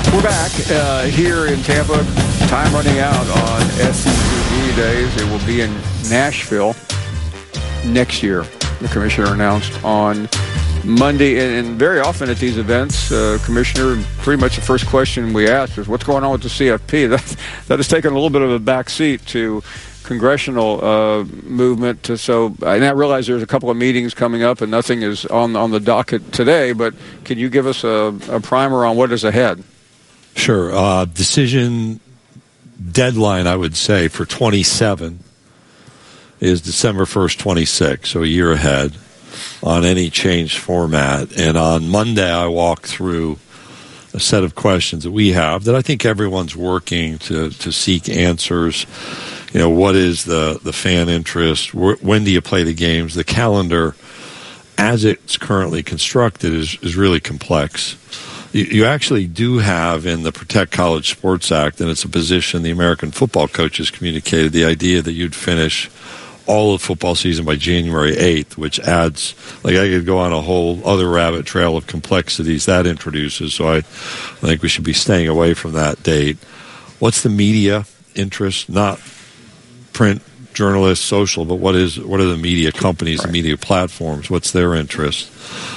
We're back here in Tampa. Time running out on SEC days. It will be in Nashville next year. The commissioner announced on Monday. And very often at these events, Commissioner, pretty much the first question we ask is, what's going on with the CFP? That has taken a little bit of a back seat to congressional movement. And I realize there's a couple of meetings coming up and nothing is on the docket today, but can you give us a primer on what is ahead? Sure. Decision deadline, I would say, for 27 is December 1st, 26, so a year ahead on any changed format. And on Monday, I walked through a set of questions that we have that I think everyone's working to seek answers. You know, what is the fan interest? When do you play the games? The calendar, as it's currently constructed, is really complex. You actually do have in the Protect College Sports Act, and it's a position the American football coaches communicated, the idea that you'd finish all of football season by January 8th, which adds, like I could go on a whole other rabbit trail of complexities that introduces, so I think we should be staying away from that date. What's the media interest? Not print, journalists, social, but what are the media companies, the media platforms? What's their interest?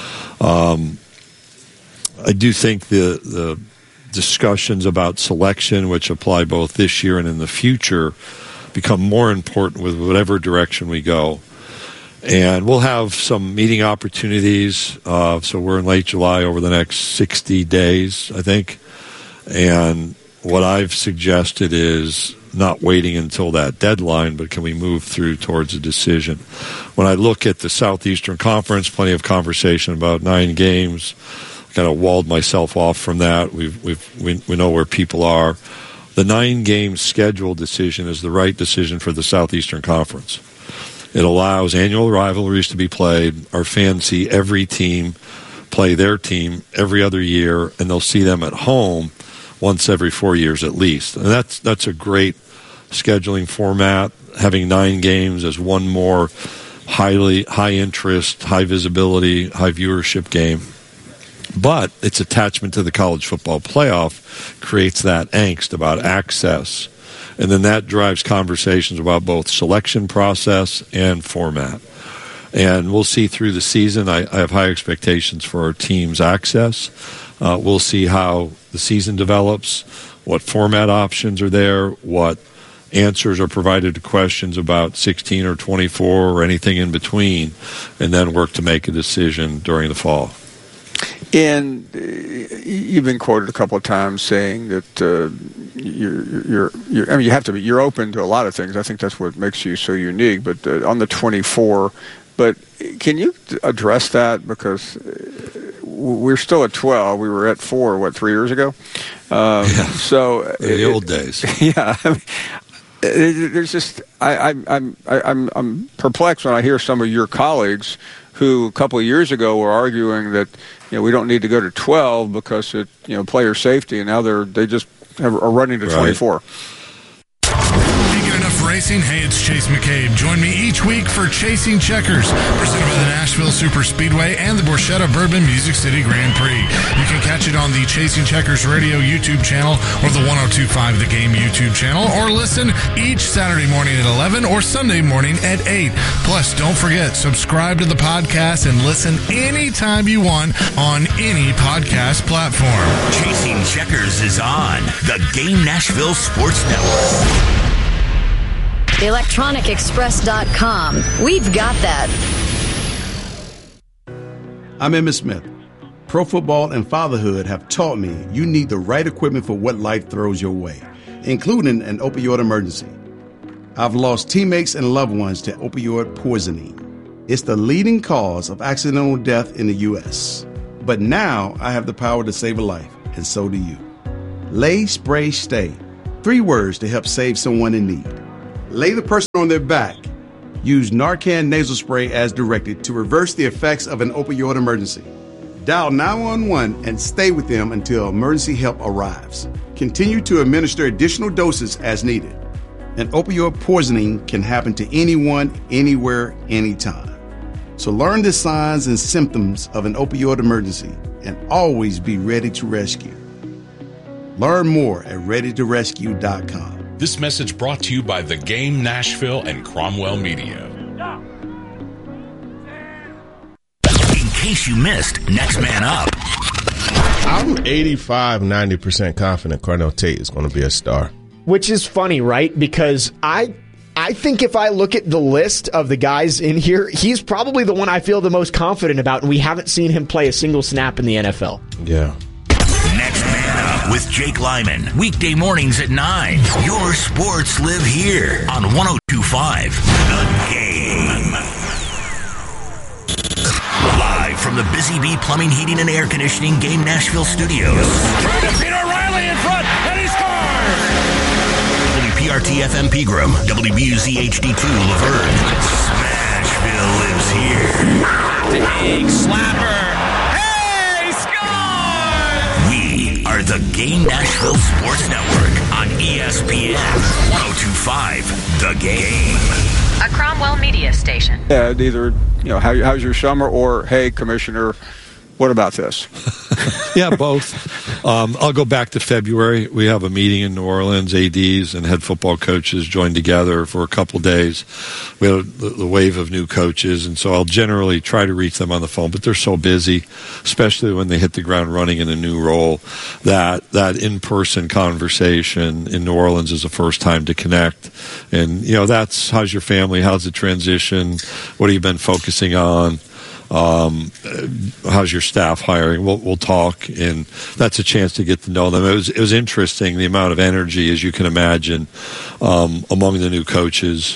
I do think the discussions about selection, which apply both this year and in the future, become more important with whatever direction we go. And we'll have some meeting opportunities. So we're in late July over the next 60 days, I think. And what I've suggested is not waiting until that deadline, but can we move through towards a decision? When I look at the Southeastern Conference, plenty of conversation about 9 games. Kind of walled myself off from that. We know where people are. The 9-game schedule decision is the right decision for the Southeastern Conference. It allows annual rivalries to be played. Our fans see every team play their team every other year, and they'll see them at home once every 4 years at least. And that's a great scheduling format, having 9 games as one more high interest, high visibility, high viewership game. But its attachment to the college football playoff creates that angst about access. And then that drives conversations about both selection process and format. And we'll see through the season. I have high expectations for our team's access. We'll see how the season develops, what format options are there, what answers are provided to questions about 16 or 24 or anything in between, and then work to make a decision during the fall. And you've been quoted a couple of times saying that you're open to a lot of things. I think that's what makes you so unique. But on the 24, but can you address that? Because we're still at 12. We were at 4, 3 years ago? So in the old days. Yeah. There's just I'm perplexed when I hear some of your colleagues who a couple of years ago were arguing that we don't need to go to 12 because it player safety, and now they just are running to 24. Racing. Hey, it's Chase McCabe. Join me each week for Chasing Checkers, presented by the Nashville Super Speedway and the Borchetta Bourbon Music City Grand Prix. You can catch it on the Chasing Checkers Radio YouTube channel or the 102.5 The Game YouTube channel, or listen each Saturday morning at 11 or Sunday morning at 8. Plus, don't forget, subscribe to the podcast and listen anytime you want on any podcast platform. Chasing Checkers is on the Game Nashville Sports Network. ElectronicExpress.com. We've got that. I'm Emmitt Smith. Pro football and fatherhood have taught me you need the right equipment for what life throws your way, including an opioid emergency. I've lost teammates and loved ones to opioid poisoning. It's the leading cause of accidental death in the U.S. But now I have the power to save a life, and so do you. Lay, Spray, Stay. 3 words to help save someone in need. Lay the person on their back. Use Narcan nasal spray as directed to reverse the effects of an opioid emergency. Dial 911 and stay with them until emergency help arrives. Continue to administer additional doses as needed. An opioid poisoning can happen to anyone, anywhere, anytime. So learn the signs and symptoms of an opioid emergency and always be ready to rescue. Learn more at ReadyToRescue.com. This message brought to you by The Game Nashville and Cromwell Media. In case you missed, Next Man Up. I'm 85-90% confident Carnell Tate is going to be a star. Which is funny, right? Because I think if I look at the list of the guys in here, he's probably the one I feel the most confident about, and we haven't seen him play a single snap in the NFL. Yeah. Next Man Up with Jake Lyman. Weekday mornings at 9. Your sports live here on 102.5 The Game. Live from the Busy Bee Plumbing, Heating, and Air Conditioning Game Nashville studios. Trying to feed O'Reilly in front, and he scores! WPRT FM Pegram, WBUZ HD2 Laverne. Smashville lives here. Big slapper. Hey, scores! We are the Game Nashville Sports Network on ESPN 102.5 The Game. A Cromwell Media station. Yeah, either, how's your summer, or, hey, Commissioner, what about this? Yeah, both. I'll go back to February. We have a meeting in New Orleans. ADs and head football coaches joined together for a couple days. We had the wave of new coaches, and so I'll generally try to reach them on the phone, but they're so busy, especially when they hit the ground running in a new role, that in-person conversation in New Orleans is the first time to connect. And, that's how's your family? How's the transition? What have you been focusing on? How's your staff hiring? We'll talk, and that's a chance to get to know them. It was interesting, the amount of energy, as you can imagine, among the new coaches.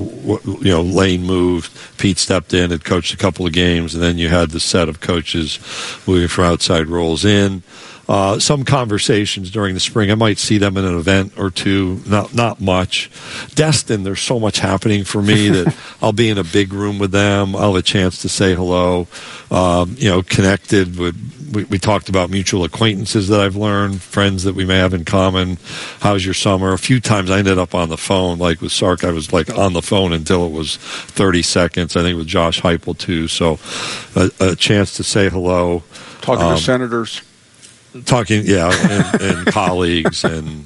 Lane moved, Pete stepped in, had coached a couple of games, and then you had the set of coaches moving from outside roles in. Some conversations during the spring. I might see them in an event or two, not much. Destin, there's so much happening for me that I'll be in a big room with them. I'll have a chance to say hello. Connected with, we talked about mutual acquaintances that I've learned, friends that we may have in common. How's your summer? A few times I ended up on the phone, like with Sark, I was like on the phone until it was 30 seconds. I think with Josh Heupel too. So a chance to say hello. Talking to senators. Talking, and colleagues and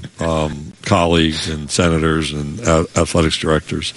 senators and athletics directors.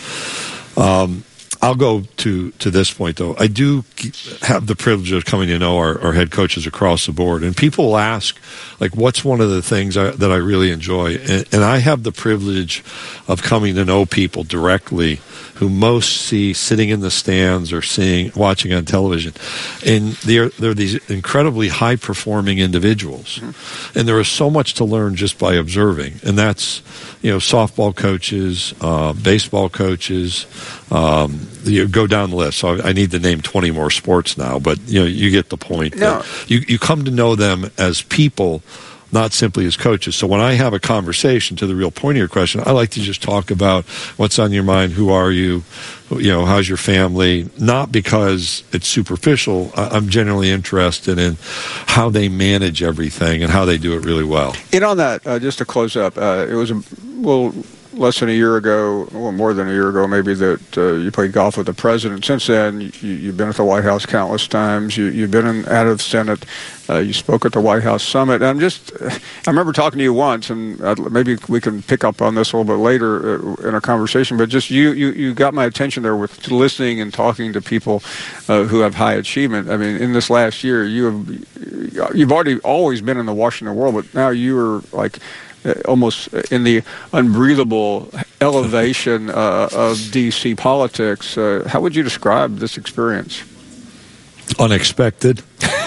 I'll go to this point, though. I do have the privilege of coming to know our head coaches across the board. And people will ask, like, what's one of the things that I really enjoy? And I have the privilege of coming to know people directly who most see sitting in the stands or watching on television. And they're these incredibly high-performing individuals. Mm-hmm. And there is so much to learn just by observing. And that's, softball coaches, baseball coaches, you go down the list. So I need to name 20 more sports now, but you get the point. No. You come to know them as people, not simply as coaches. So when I have a conversation, to the real point of your question, I like to just talk about what's on your mind, who are you, how's your family, not because it's superficial. I'm generally interested in how they manage everything and how they do it really well. And on that, just to close up, it was less than a year ago, or more than a year ago maybe, that you played golf with the president. Since then, you've been at the White House countless times. You've been out of the Senate. You spoke at the White House Summit. And I remember talking to you once, and maybe we can pick up on this a little bit later in our conversation, but just you got my attention there with listening and talking to people who have high achievement. I mean, in this last year, you've already always been in the Washington world, but now you are like almost in the unbreathable elevation of D.C. politics. How would you describe this experience? Unexpected.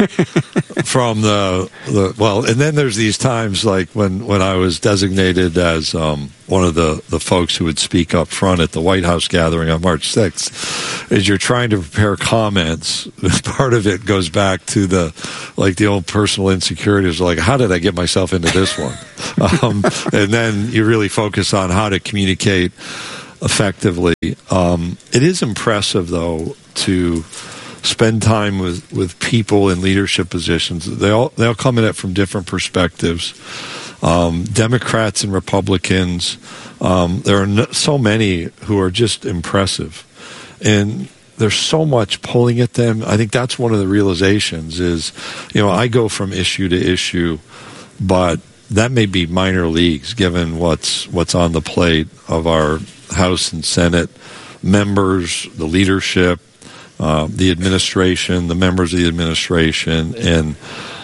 From and then there's these times like when I was designated as one of the folks who would speak up front at the White House gathering on March 6th, as you're trying to prepare comments, part of it goes back to the old personal insecurities, like, how did I get myself into this one? And then you really focus on how to communicate effectively. It is impressive, though, to spend time with people in leadership positions. They all come at it from different perspectives. Democrats and Republicans. There are so many who are just impressive, and there's so much pulling at them. I think that's one of the realizations is, I go from issue to issue, but that may be minor leagues given what's on the plate of our House and Senate members, the leadership, the administration, the members of the administration, and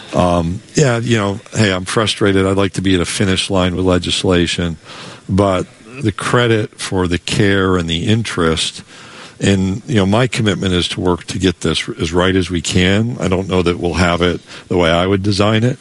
hey, I'm frustrated. I'd like to be at a finish line with legislation, but the credit for the care and the interest, and my commitment is to work to get this as right as we can. I don't know that we'll have it the way I would design it,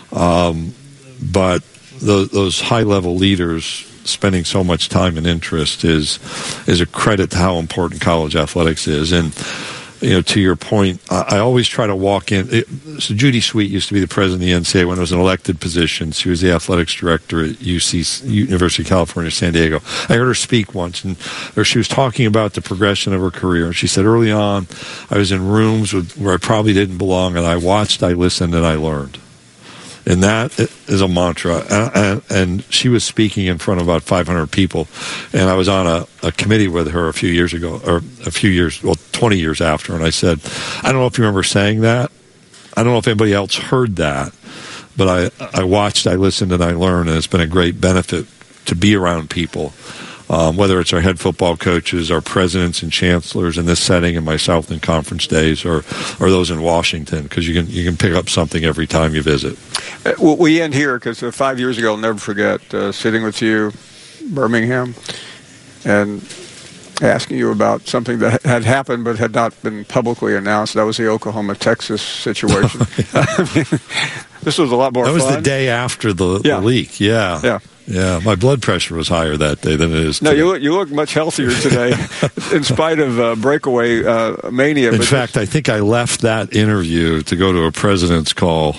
but those high-level leaders spending so much time and interest is a credit to how important college athletics is. And to your point, I always try to walk in. So Judy Sweet used to be the president of the NCAA when it was an elected position. She was the athletics director at University of California, San Diego. I heard her speak once, or she was talking about the progression of her career. And she said, early on, I was in rooms where I probably didn't belong, and I watched, I listened, and I learned. And that is a mantra. And she was speaking in front of about 500 people. And I was on a committee with her a few years ago, or 20 years after. And I said, I don't know if you remember saying that. I don't know if anybody else heard that. But I watched, I listened, and I learned. And it's been a great benefit to be around people. Whether it's our head football coaches, our presidents and chancellors in this setting, and my Southland Conference days, or those in Washington, because you can pick up something every time you visit. We end here because 5 years ago, I'll never forget sitting with you, Birmingham, and asking you about something that had happened but had not been publicly announced. That was the Oklahoma-Texas situation. I mean, this was a lot more fun. That was the day after the leak. Yeah. Yeah, my blood pressure was higher that day than it is today. No, you look much healthier today, in spite of breakaway mania. In fact, I think I left that interview to go to a president's call.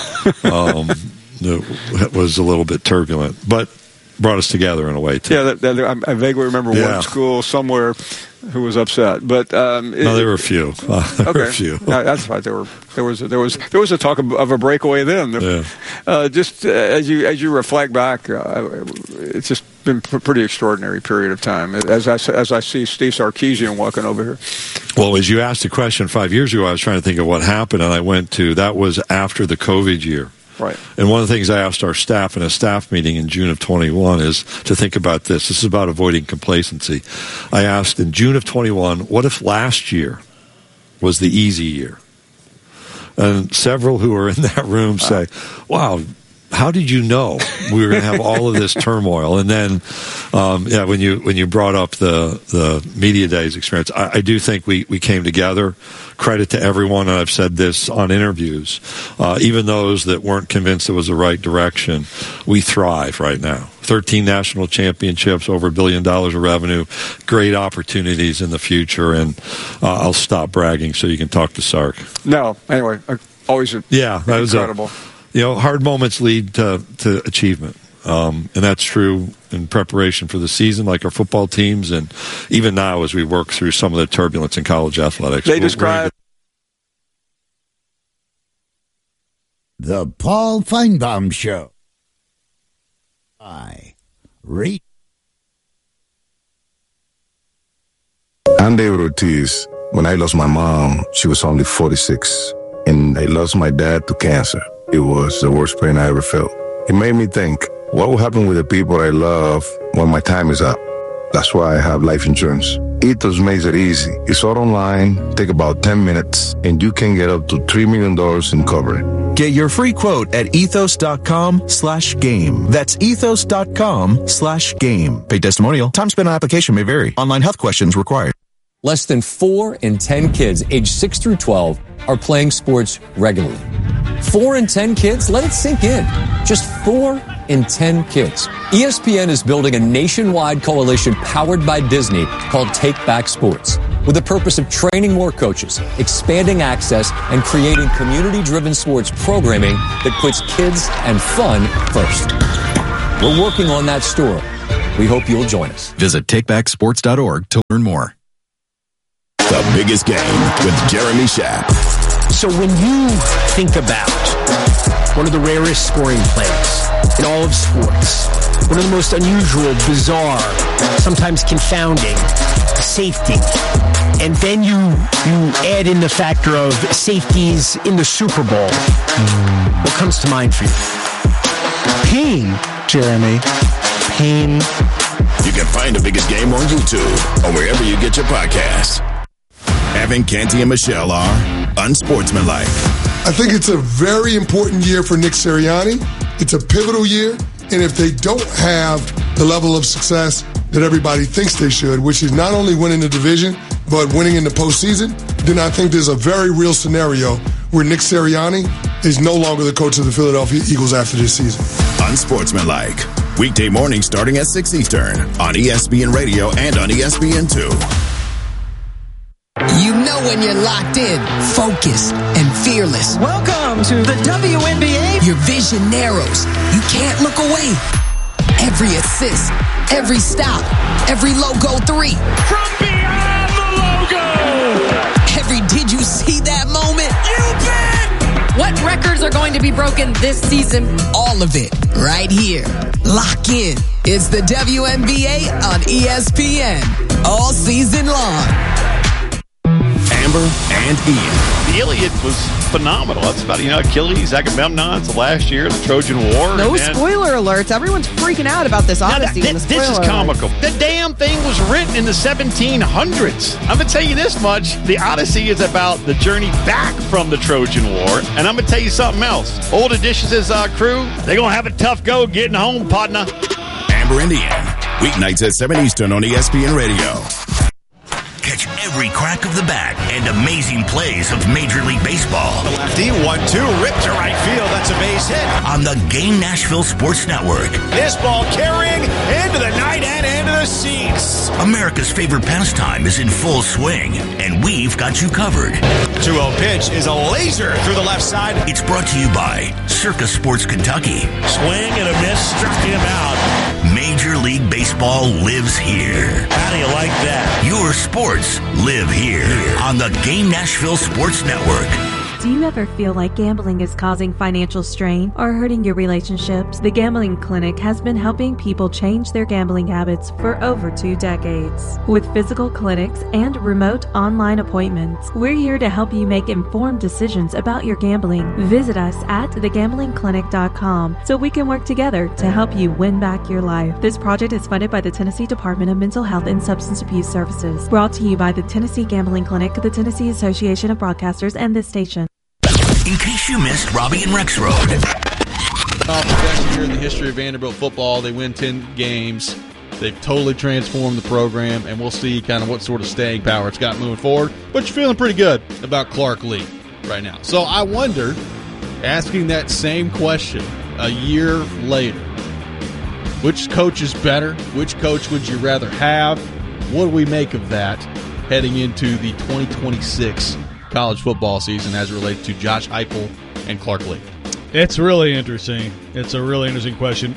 It was a little bit turbulent, but brought us together in a way, too. Yeah, I vaguely remember one school somewhere who was upset, but no, there were a few. Were a few. That's right. There was a talk of a breakaway then. Just as you reflect back, it's just been a pretty extraordinary period of time. As I see Steve Sarkisian walking over here. Well, as you asked the question 5 years ago, I was trying to think of what happened, and I went to that was after the COVID year. Right. And one of the things I asked our staff in a staff meeting in June of 21 is to think about this. This is about avoiding complacency. I asked in June of 21, what if last year was the easy year? And several who were in that room say, wow, how did you know we were going to have all of this turmoil? And then, when you brought up the media days experience, I do think we came together. Credit to everyone, and I've said this on interviews, even those that weren't convinced it was the right direction, we thrive right now. 13 national championships, over $1 billion of revenue, great opportunities in the future, and I'll stop bragging so you can talk to Sark. No, anyway, always incredible. Hard moments lead to achievement. And that's true in preparation for the season, like our football teams, and even now as we work through some of the turbulence in college athletics. They describe The Paul Feinbaum Show. I'm David Ortiz. When I lost my mom, she was only 46, and I lost my dad to cancer. It was the worst pain I ever felt. It made me think, what will happen with the people I love when my time is up? That's why I have life insurance. Ethos makes it easy. It's all online, take about 10 minutes, and you can get up to $3 million in coverage. Get your free quote at ethos.com/game. That's ethos.com/game. Paid testimonial. Time spent on application may vary. Online health questions required. Less than 4 in 10 kids aged 6 through 12 are playing sports regularly. 4 in 10 kids? Let it sink in. Just 4 in 10 kids. ESPN is building a nationwide coalition powered by Disney called Take Back Sports, with the purpose of training more coaches, expanding access, and creating community-driven sports programming that puts kids and fun first. We're working on that story. We hope you'll join us. Visit takebacksports.org to learn more. The biggest game with Jeremy Schaap. So when you think about one of the rarest scoring plays in all of sports, one of the most unusual, bizarre, sometimes confounding, safety, and then you add in the factor of safeties in the Super Bowl, what comes to mind for you? pain, Jeremy. Pain. You can find The Biggest Game on YouTube or wherever you get your podcasts. Evan, Canty, and Michelle are unsportsmanlike. I think it's a very important year for Nick Sirianni. It's a pivotal year, and if they don't have the level of success that everybody thinks they should, which is not only winning the division, but winning in the postseason, then I think there's a very real scenario where Nick Sirianni is no longer the coach of the Philadelphia Eagles after this season. Unsportsmanlike. Weekday morning starting at 6 Eastern on ESPN Radio and on ESPN2. You know when you're locked in, focused, and fearless. Welcome to the WNBA. Your vision narrows. You can't look away. Every assist, every stop, every logo three. From beyond the logo. Every did you see that moment? You bet. What records are going to be broken this season? All of it right here. Lock in. It's the WNBA on ESPN. All season long. Amber and Ian. The Iliad was phenomenal. That's about, Achilles, Agamemnon, it's the last year, the Trojan War. No spoiler alerts. Everyone's freaking out about this Odyssey. This is comical. The damn thing was written in the 1700s. I'm going to tell you this much. The Odyssey is about the journey back from the Trojan War. And I'm going to tell you something else. Old Odysseus' crew, they're going to have a tough go getting home, partner. Amber and Ian. Weeknights at 7 Eastern on ESPN Radio. Catch every crack of the bat and amazing plays of Major League Baseball. The lefty, 1-2, ripped to right field. That's a base hit. On the Game Nashville Sports Network. This ball carrying into the night and into the seats. America's favorite pastime is in full swing, and we've got you covered. 2-0 pitch is a laser through the left side. It's brought to you by Circa Sports Kentucky. Swing and a miss, struck him out. Major League Baseball lives here. How do you like that? Your sports live here on the Game Nashville Sports Network. Do you ever feel like gambling is causing financial strain or hurting your relationships? The Gambling Clinic has been helping people change their gambling habits for over 2 decades. With physical clinics and remote online appointments, we're here to help you make informed decisions about your gambling. Visit us at thegamblingclinic.com so we can work together to help you win back your life. This project is funded by the Tennessee Department of Mental Health and Substance Abuse Services. Brought to you by the Tennessee Gambling Clinic, the Tennessee Association of Broadcasters, and this station. In case you missed Robbie and Rex Road. Best year in the history of Vanderbilt football. They win 10 games. They've totally transformed the program, and we'll see kind of what sort of staying power it's got moving forward. But you're feeling pretty good about Clark Lee right now. So I wonder, asking that same question a year later, which coach is better? Which coach would you rather have? What do we make of that heading into the 2026 college football season as it relates to Josh Heupel and Clark Lee? It's really interesting. It's a really interesting question.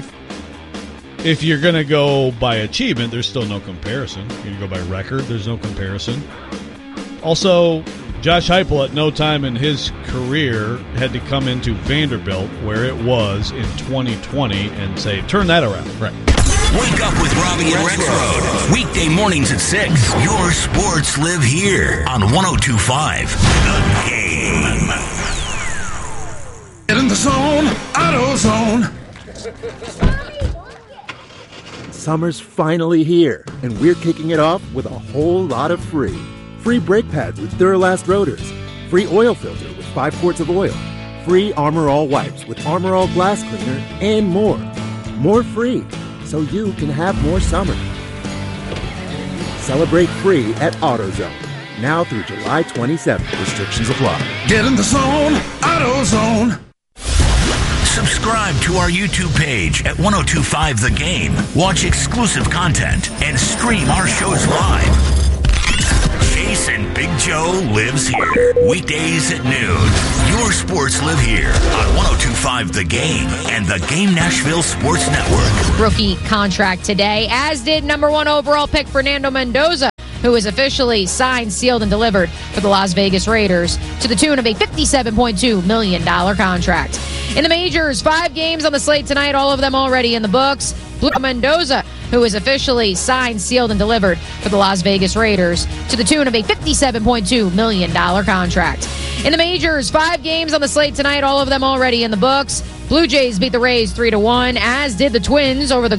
If you're going to go by achievement, there's still no comparison. You're going to go by record, there's no comparison. Also, Josh Heupel at no time in his career had to come into Vanderbilt where it was in 2020 and say, turn that around. Right. Wake up with Robbie and Rex Road. Weekday mornings at 6. Your sports live here on 102.5 The Game. Get in the zone, AutoZone. Summer's finally here, and we're kicking it off with a whole lot of free. Free brake pads with Duralast rotors. Free oil filter with 5 quarts of oil. Free Armor All wipes with Armor All glass cleaner, and more. More free, so you can have more summer. Celebrate free at AutoZone. Now through July 27th. Restrictions apply. Get in the zone, AutoZone. Subscribe to our YouTube page at 102.5 The Game. Watch exclusive content and stream our shows live. Chase and Big Joe lives here. Weekdays at noon. Your sports live here on 102.5 The Game and the Game Nashville Sports Network. Rookie contract today, as did number 1 overall pick Fernando Mendoza, who is officially signed, sealed, and delivered for the Las Vegas Raiders to the tune of a $57.2 million contract. In the majors, 5 games on the slate tonight, all of them already in the books. Mendoza, who is officially signed, sealed, and delivered for the Las Vegas Raiders to the tune of a $57.2 million contract. In the majors, 5 games on the slate tonight, all of them already in the books. Blue Jays beat the Rays 3-1, as did the Twins over the